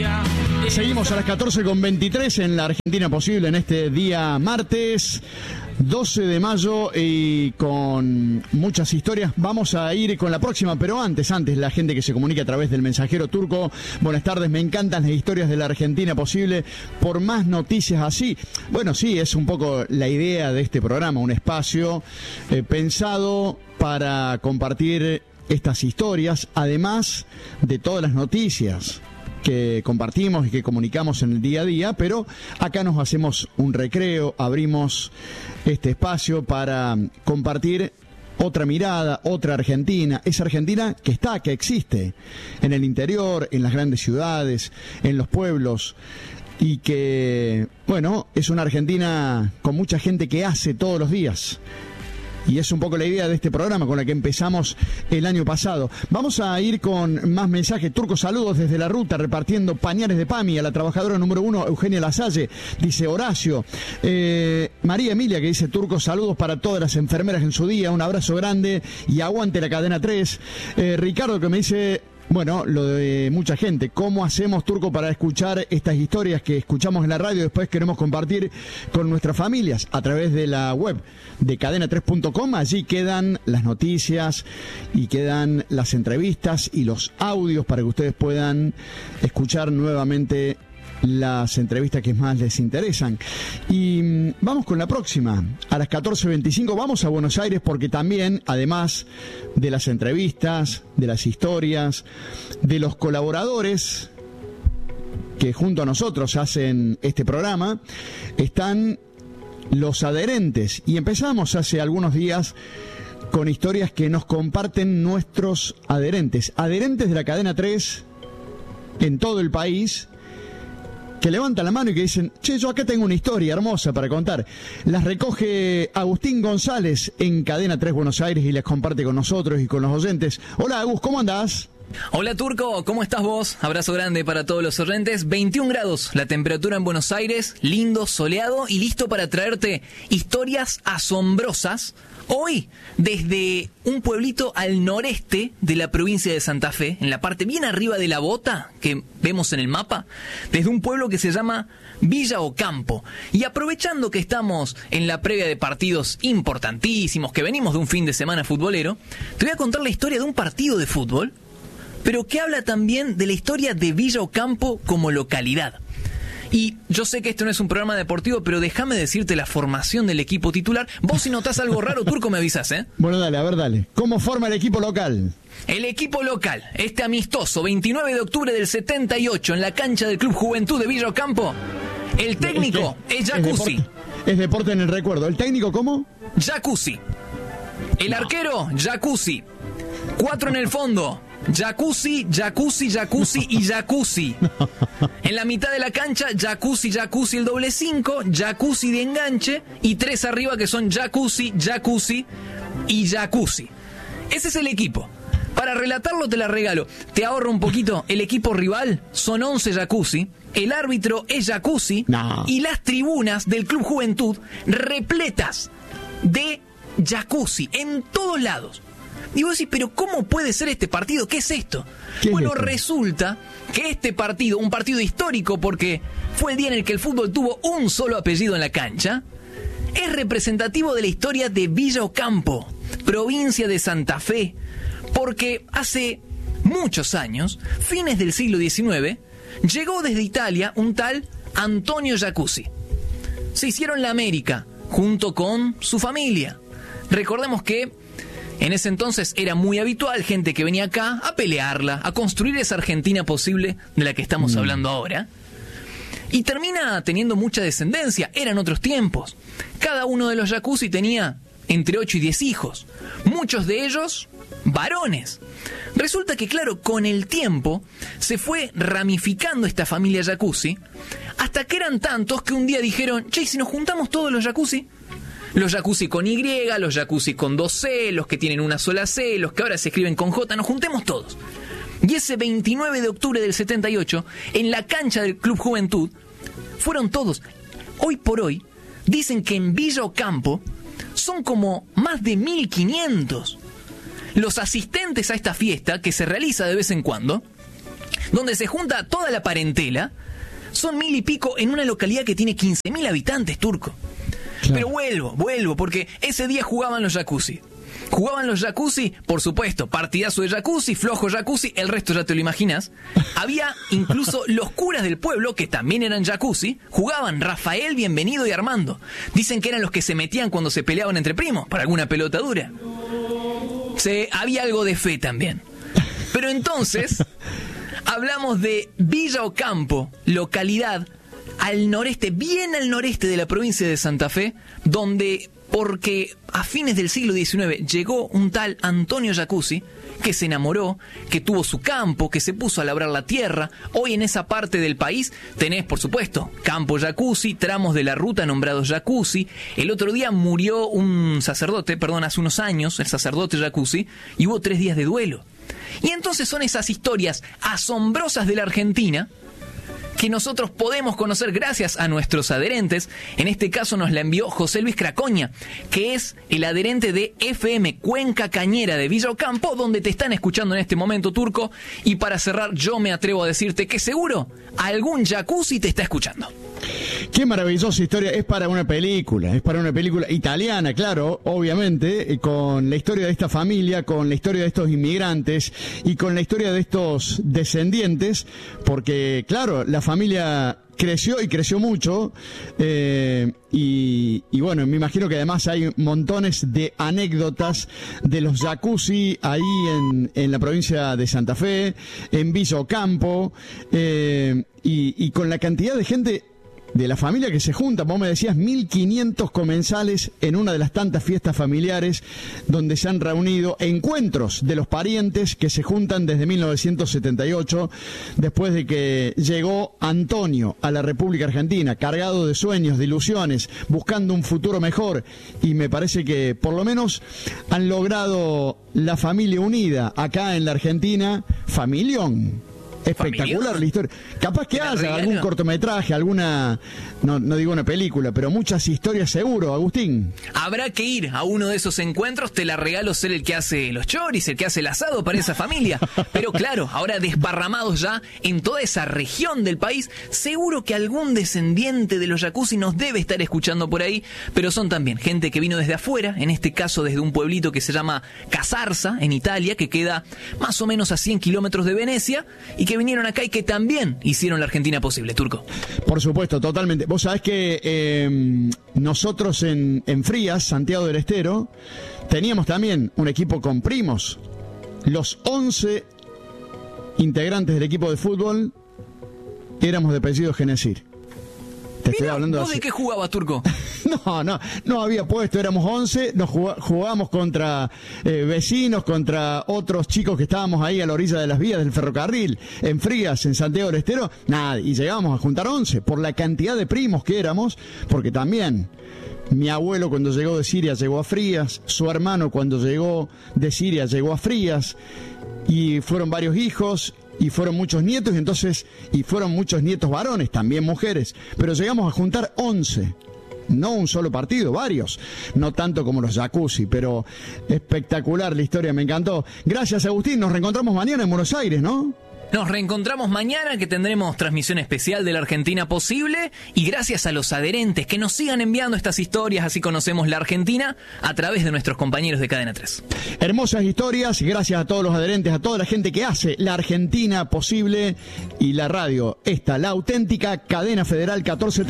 Seguimos a las 14:23 en la Argentina Posible en este día martes 12 de mayo y con muchas historias. Vamos a ir con la próxima, pero antes la gente que se comunica a través del mensajero turco. Buenas tardes, me encantan las historias de la Argentina Posible. Por más noticias así. Bueno, sí, es un poco la idea de este programa, un espacio pensado para compartir estas historias, además de todas las noticias que compartimos y que comunicamos en el día a día, pero acá nos hacemos un recreo, abrimos este espacio para compartir otra mirada, otra Argentina, esa Argentina que está, que existe en el interior, en las grandes ciudades, en los pueblos, y que, bueno, es una Argentina con mucha gente que hace todos los días. Y es un poco la idea de este programa con la que empezamos el año pasado. Vamos a ir con más mensajes. Turco, saludos desde la ruta, repartiendo pañales de PAMI a la trabajadora número 1, Eugenia Lasalle, dice Horacio. María Emilia, que dice, Turco, saludos para todas las enfermeras en su día, un abrazo grande y aguante la cadena 3. Ricardo, que me dice... Bueno, lo de mucha gente. ¿Cómo hacemos, Turco, para escuchar estas historias que escuchamos en la radio? Después queremos compartir con nuestras familias a través de la web de cadena3.com. Allí quedan las noticias y quedan las entrevistas y los audios para que ustedes puedan escuchar nuevamente las entrevistas que más les interesan. Y vamos con la próxima. A las 14:25 vamos a Buenos Aires porque también, además de las entrevistas, de las historias, de los colaboradores que junto a nosotros hacen este programa, están los adherentes. Y empezamos hace algunos días con historias que nos comparten nuestros adherentes. Adherentes de la cadena 3 en todo el país, que levantan la mano y que dicen, che, yo acá tengo una historia hermosa para contar. Las recoge Agustín González en Cadena 3 Buenos Aires y las comparte con nosotros y con los oyentes. Hola, Agus, ¿cómo andás? Hola, Turco, ¿cómo estás vos? Abrazo grande para todos los oyentes. 21 grados la temperatura en Buenos Aires, lindo, soleado y listo para traerte historias asombrosas. Hoy, desde un pueblito al noreste de la provincia de Santa Fe, en la parte bien arriba de la bota que vemos en el mapa, desde un pueblo que se llama Villa Ocampo. Y aprovechando que estamos en la previa de partidos importantísimos, que venimos de un fin de semana futbolero, te voy a contar la historia de un partido de fútbol, pero que habla también de la historia de Villa Ocampo como localidad. Y yo sé que esto no es un programa deportivo, pero déjame decirte la formación del equipo titular. Vos si notás algo raro, Turco, me avisas, ¿eh? Bueno, dale, a ver, dale. ¿Cómo forma el equipo local? El equipo local, este amistoso, 29 de octubre del 78, en la cancha del Club Juventud de Villa Ocampo. El técnico es Jacuzzi. Es deporte en el recuerdo. ¿El técnico cómo? Jacuzzi. El arquero, Jacuzzi. 4 en el fondo. Jacuzzi, Jacuzzi, Jacuzzi y Jacuzzi. En la mitad de la cancha, Jacuzzi, Jacuzzi el doble 5, Jacuzzi de enganche y 3 arriba que son Jacuzzi, Jacuzzi y Jacuzzi. Ese es el equipo. Para relatarlo te la regalo. Te ahorro un poquito. El equipo rival son 11 Jacuzzi. El árbitro es Jacuzzi. No. Y las tribunas del Club Juventud repletas de Jacuzzi en todos lados. Y vos decís, pero ¿cómo puede ser este partido? ¿Qué es esto? Bueno, resulta que este partido, un partido histórico porque fue el día en el que el fútbol tuvo un solo apellido en la cancha, es representativo de la historia de Villa Ocampo, provincia de Santa Fe, porque hace muchos años, fines del siglo XIX, llegó desde Italia un tal Antonio Jacuzzi. Se hicieron la América junto con su familia. Recordemos que en ese entonces era muy habitual gente que venía acá a pelearla, a construir esa Argentina posible de la que estamos hablando ahora. Y termina teniendo mucha descendencia. Eran otros tiempos. Cada uno de los Jacuzzi tenía entre 8 y 10 hijos. Muchos de ellos varones. Resulta que, claro, con el tiempo se fue ramificando esta familia Jacuzzi hasta que eran tantos que un día dijeron, che, si nos juntamos todos los Jacuzzi. Los Jacuzzi con Y, los Jacuzzi con 2 C, los que tienen una sola C, los que ahora se escriben con J, nos juntemos todos. Y ese 29 de octubre del 78, en la cancha del Club Juventud, fueron todos. Hoy por hoy, dicen que en Villa Ocampo son como más de 1500. Los asistentes a esta fiesta, que se realiza de vez en cuando, donde se junta toda la parentela. Son 1000 y pico en una localidad que tiene 15.000 habitantes, Turco. Claro. Pero vuelvo, porque ese día jugaban los jacuzzi. Jugaban los jacuzzi, por supuesto, partidazo de jacuzzi, flojo jacuzzi, el resto ya te lo imaginas. Había incluso los curas del pueblo, que también eran jacuzzi, jugaban Rafael, Bienvenido y Armando. Dicen que eran los que se metían cuando se peleaban entre primos, para alguna pelota dura. Había algo de fe también. Pero entonces, hablamos de Villa Ocampo, localidad al noreste, bien al noreste de la provincia de Santa Fe, donde... porque a fines del siglo XIX llegó un tal Antonio Jacuzzi, que se enamoró, que tuvo su campo, que se puso a labrar la tierra. Hoy en esa parte del país tenés, por supuesto, campo Jacuzzi, tramos de la ruta nombrados Jacuzzi. El otro día murió un sacerdote, hace unos años, el sacerdote Jacuzzi, y hubo 3 días de duelo. Y entonces son esas historias asombrosas de la Argentina que nosotros podemos conocer gracias a nuestros adherentes. En este caso nos la envió José Luis Cracoña, que es el adherente de FM Cuenca Cañera de Villa Ocampo, donde te están escuchando en este momento, Turco. Y para cerrar, yo me atrevo a decirte que seguro algún jacuzzi te está escuchando. Qué maravillosa historia, es para una película italiana, claro, obviamente, con la historia de esta familia, con la historia de estos inmigrantes y con la historia de estos descendientes, porque claro, la familia creció y creció mucho, y bueno, me imagino que además hay montones de anécdotas de los jacuzzi ahí en la provincia de Santa Fe, en Villa Ocampo, y con la cantidad de gente de la familia que se junta. Vos me decías 1500 comensales en una de las tantas fiestas familiares donde se han reunido, encuentros de los parientes que se juntan desde 1978, después de que llegó Antonio a la República Argentina, cargado de sueños, de ilusiones, buscando un futuro mejor, y me parece que por lo menos han logrado la familia unida acá en la Argentina. Familión. Espectacular la historia. Capaz que haya algún cortometraje, alguna, no digo una película, pero muchas historias seguro, Agustín. Habrá que ir a uno de esos encuentros. Te la regalo ser el que hace los choris, el que hace el asado para esa familia. Pero claro, ahora desparramados ya en toda esa región del país, seguro que algún descendiente de los jacuzzi nos debe estar escuchando por ahí. Pero son también gente que vino desde afuera, en este caso desde un pueblito que se llama Casarsa, en Italia, que queda más o menos a 100 kilómetros de Venecia, y que vinieron acá y que también hicieron la Argentina posible, Turco. Por supuesto, totalmente. Vos sabés que nosotros en Frías, Santiago del Estero, teníamos también un equipo con primos. Los 11 integrantes del equipo de fútbol éramos de apellido Genesir. Te estoy hablando ¿vos de qué jugabas, Turco? No había puesto, éramos 11, nos jugábamos contra vecinos, contra otros chicos que estábamos ahí a la orilla de las vías del ferrocarril, en Frías, en Santiago del Estero, nada, y llegábamos a juntar 11, por la cantidad de primos que éramos, porque también mi abuelo cuando llegó de Siria llegó a Frías, su hermano cuando llegó de Siria llegó a Frías, y fueron varios hijos, y fueron muchos nietos, y fueron muchos nietos varones, también mujeres, pero llegamos a juntar 11. No un solo partido, varios. No tanto como los jacuzzi, pero espectacular la historia, me encantó. Gracias, Agustín, nos reencontramos mañana en Buenos Aires, ¿no? Nos reencontramos mañana, que tendremos transmisión especial de la Argentina posible, y gracias a los adherentes que nos sigan enviando estas historias, así conocemos la Argentina a través de nuestros compañeros de Cadena 3. Hermosas historias, gracias a todos los adherentes, a toda la gente que hace la Argentina posible, y la radio, esta, la auténtica Cadena Federal 1430.